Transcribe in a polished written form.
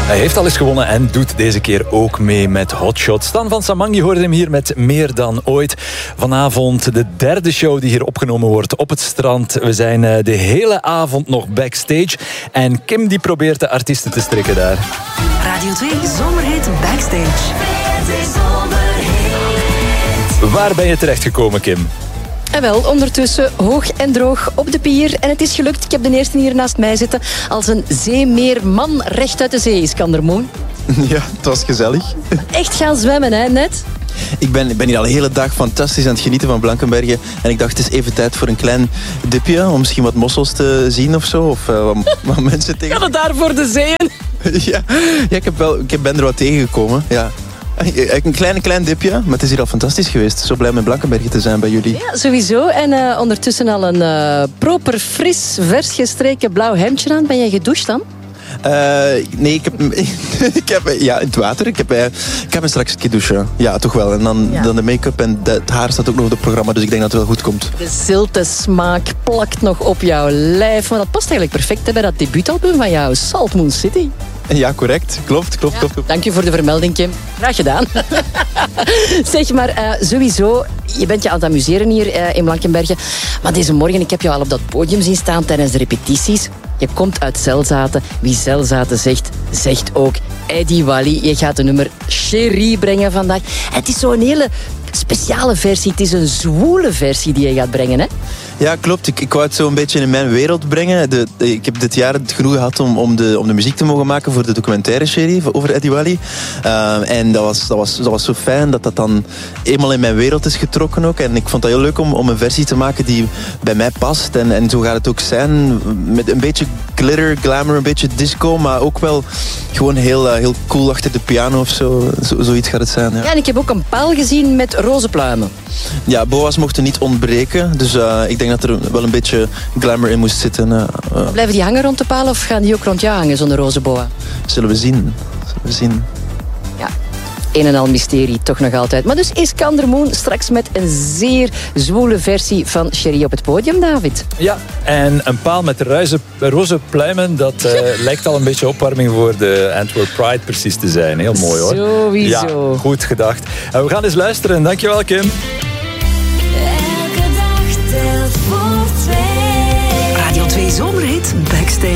Hij heeft al eens gewonnen en doet deze keer ook mee met Hot Shot. Stan van Samangi hoorde hem hier met Meer dan ooit. Vanavond de derde show die hier opgenomen wordt op het strand. We zijn de hele avond nog backstage. En Kim die probeert de artiesten te strikken daar. Radio 2 Zomerhit Backstage. Waar ben je terechtgekomen, Kim? En wel, ondertussen hoog en droog op de pier. En het is gelukt. Ik heb de eerste hier naast mij zitten. Als een zeemeerman recht uit de zee is Kandermoen. Ja, het was gezellig. Echt gaan zwemmen, hè, net? Ik ben hier al de hele dag fantastisch aan het genieten van Blankenberge. En ik dacht, het is even tijd voor een klein dipje. Om misschien wat mossels te zien of zo. Of wat mensen tegen... Gaat het daar voor de zeeën? Ja, ik ben er wat tegengekomen. Ja. Een klein dipje, maar het is hier al fantastisch geweest. Zo blij met Blankenberge te zijn bij jullie. Ja, sowieso. En ondertussen al een proper, fris, vers gestreken blauw hemdje aan. Ben jij gedoucht dan? Nee, ik heb in het water. Ik heb me straks een keer douchen. Ja, toch wel. En dan de make-up en het haar staat ook nog op het programma. Dus ik denk dat het wel goed komt. De zilte smaak plakt nog op jouw lijf. Maar dat past eigenlijk perfect hè, bij dat debuutalbum van jou, Salt Moon City. Ja, correct. Klopt. Dank je voor de vermelding, Kim. Graag gedaan. Zeg maar, sowieso, je bent je aan het amuseren hier in Blankenberge. Maar deze morgen, ik heb jou al op dat podium zien staan tijdens de repetities. Je komt uit Zelzaten. Wie Zelzaten zegt, zegt ook Eddie Wally. Je gaat de nummer Chérie brengen vandaag. En het is zo'n hele speciale versie. Het is een zwoele versie die je gaat brengen, hè? Ja, klopt. Ik wou het zo een beetje in mijn wereld brengen. Ik heb dit jaar het genoeg gehad om de muziek te mogen maken voor de documentaire serie over Eddie Wally. En dat was zo fijn dat dat dan eenmaal in mijn wereld is getrokken ook. En ik vond dat heel leuk om een versie te maken die bij mij past. En zo gaat het ook zijn. Met een beetje glitter, glamour, een beetje disco. Maar ook wel gewoon heel cool achter de piano of zo. Zoiets gaat het zijn. Ja. Ja, en ik heb ook een paal gezien met roze pluimen. Ja, boa's mochten niet ontbreken. Dus ik denk dat er wel een beetje glamour in moest zitten. Blijven die hangen rond de paal of gaan die ook rond jou hangen, zo'n roze boa? Zullen we zien. Ja, een en al mysterie, toch nog altijd. Maar dus is Kandermoen straks met een zeer zwoele versie van Chérie op het podium, David. Ja, en een paal met roze pluimen, dat lijkt al een beetje opwarming voor de Antwerp Pride precies te zijn. Heel mooi hoor. Sowieso. Ja, goed gedacht. En we gaan eens luisteren. Dankjewel, Kim. Radio 2 Zomerhit Backstage.